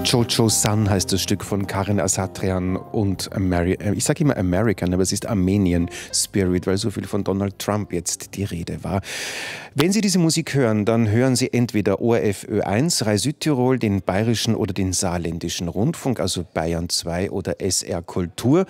Jojo Sun heißt das Stück von Karen Asatrian und ich sage immer American, aber es ist Armenian Spirit, weil so viel von Donald Trump jetzt die Rede war. Wenn Sie diese Musik hören, dann hören Sie entweder ORF Ö1, Rai Südtirol, den Bayerischen oder den Saarländischen Rundfunk, also Bayern 2 oder SR Kultur.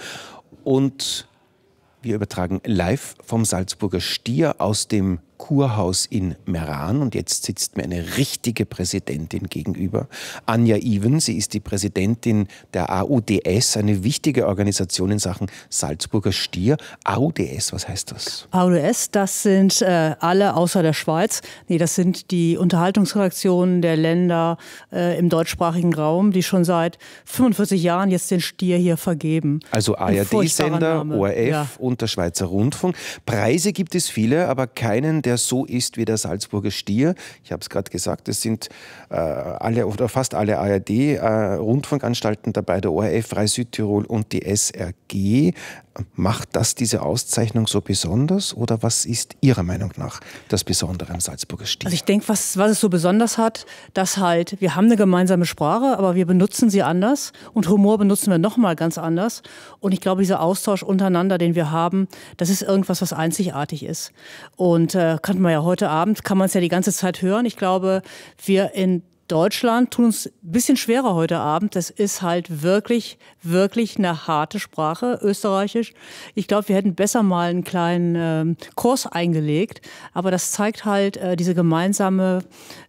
Und wir übertragen live vom Salzburger Stier aus dem Kurhaus in Meran. Und jetzt sitzt mir eine richtige Präsidentin gegenüber. Anja Iven, sie ist die Präsidentin der AUDS, eine wichtige Organisation in Sachen Salzburger Stier. AUDS, was heißt das? AUDS, das sind alle außer der Schweiz. Nee, das sind die Unterhaltungsredaktionen der Länder im deutschsprachigen Raum, die schon seit 45 Jahren jetzt den Stier hier vergeben. Also ARD-Sender, ORF ja. Und der Schweizer Rundfunk. Preise gibt es viele, aber keinen, der so ist wie der Salzburger Stier. Ich habe es gerade gesagt, es sind alle oder fast alle ARD-Rundfunkanstalten dabei, der ORF, Rai Südtirol und die SRG. Macht das diese Auszeichnung so besonders oder was ist Ihrer Meinung nach das Besondere am Salzburger Stier? Also ich denke, was es so besonders hat, dass halt, wir haben eine gemeinsame Sprache, aber wir benutzen sie anders und Humor benutzen wir nochmal ganz anders. Und ich glaube, dieser Austausch untereinander, den wir haben, das ist irgendwas, was einzigartig ist. Und kann man ja heute Abend, kann man es ja die ganze Zeit hören. Ich glaube, wir in Deutschland tun uns ein bisschen schwerer heute Abend. Das ist halt wirklich, wirklich eine harte Sprache, Österreichisch. Ich glaube, wir hätten besser mal einen kleinen Kurs eingelegt. Aber das zeigt halt diesen gemeinsamen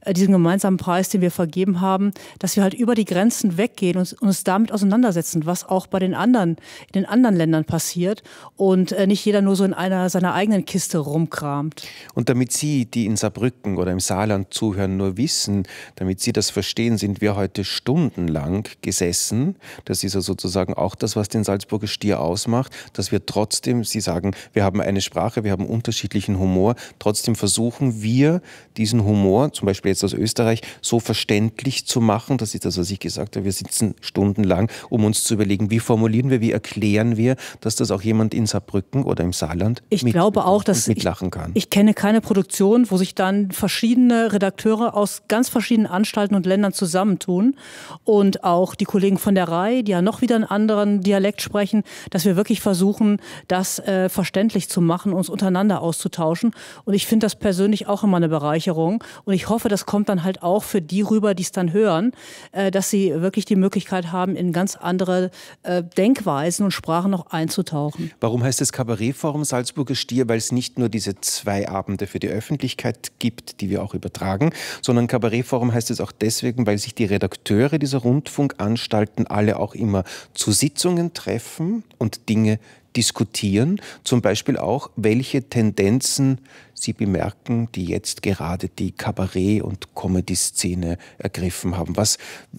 Preis, den wir vergeben haben, dass wir halt über die Grenzen weggehen und uns damit auseinandersetzen, was auch bei in den anderen Ländern passiert und nicht jeder nur so in seiner eigenen Kiste rumkramt. Und damit Sie, die in Saarbrücken oder im Saarland zuhören, nur wissen, damit Sie das verstehen, sind wir heute stundenlang gesessen. Das ist ja sozusagen auch das, was den Salzburger Stier ausmacht, dass wir trotzdem, Sie sagen, wir haben eine Sprache, wir haben unterschiedlichen Humor, trotzdem versuchen wir, diesen Humor, zum Beispiel jetzt aus Österreich, so verständlich zu machen. Das ist das, was ich gesagt habe. Wir sitzen stundenlang, um uns zu überlegen, wie formulieren wir, wie erklären wir, dass das auch jemand in Saarbrücken oder im Saarland glaube auch, dass mitlachen kann. Ich kenne keine Produktion, wo sich dann verschiedene Redakteure aus ganz verschiedenen Anstalten und Ländern zusammentun und auch die Kollegen von der Rai, die ja noch wieder einen anderen Dialekt sprechen, dass wir wirklich versuchen, das verständlich zu machen, uns untereinander auszutauschen. Und ich finde das persönlich auch immer eine Bereicherung. Und ich hoffe, das kommt dann halt auch für die rüber, die es dann hören, dass sie wirklich die Möglichkeit haben, in ganz andere Denkweisen und Sprachen noch einzutauchen. Warum heißt es Kabarettforum Salzburger Stier? Weil es nicht nur diese 2 Abende für die Öffentlichkeit gibt, die wir auch übertragen, sondern Kabarettforum heißt es auch deswegen, weil sich die Redakteure dieser Rundfunkanstalten alle auch immer zu Sitzungen treffen und Dinge diskutieren, zum Beispiel auch, welche Tendenzen Sie bemerken, die jetzt gerade die Kabarett- und Comedy-Szene ergriffen haben. Was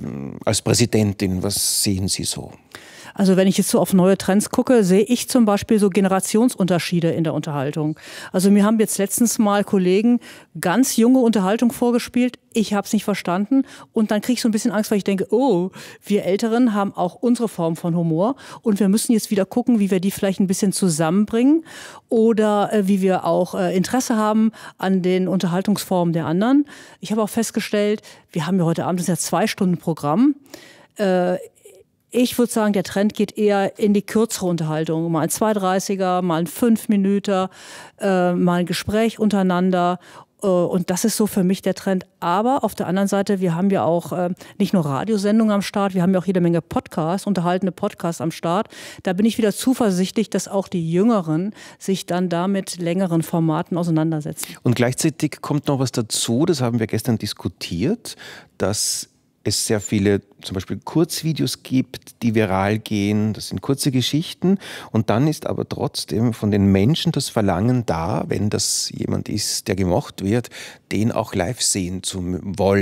als Präsidentin, was sehen Sie so? Also wenn ich jetzt so auf neue Trends gucke, sehe ich zum Beispiel so Generationsunterschiede in der Unterhaltung. Also mir haben jetzt letztens mal Kollegen ganz junge Unterhaltung vorgespielt. Ich habe es nicht verstanden und dann kriege ich so ein bisschen Angst, weil ich denke, oh, wir Älteren haben auch unsere Form von Humor und wir müssen jetzt wieder gucken, wie wir die vielleicht ein bisschen zusammenbringen oder wie wir auch Interesse haben an den Unterhaltungsformen der anderen. Ich habe auch festgestellt, wir haben ja heute Abend, das ist ja 2-Stunden-Programm. Ich würde sagen, der Trend geht eher in die kürzere Unterhaltung. Mal ein 2:30er, mal ein 5-Minüter, mal ein Gespräch untereinander. Und das ist so für mich der Trend. Aber auf der anderen Seite, wir haben ja auch nicht nur Radiosendungen am Start, wir haben ja auch jede Menge Podcasts, unterhaltende Podcasts am Start. Da bin ich wieder zuversichtlich, dass auch die Jüngeren sich dann da mit längeren Formaten auseinandersetzen. Und gleichzeitig kommt noch was dazu, das haben wir gestern diskutiert, dass es sehr viele zum Beispiel Kurzvideos gibt, die viral gehen. Das sind kurze Geschichten. Und dann ist aber trotzdem von den Menschen das Verlangen da, wenn das jemand ist, der gemocht wird, den auch live sehen zu wollen.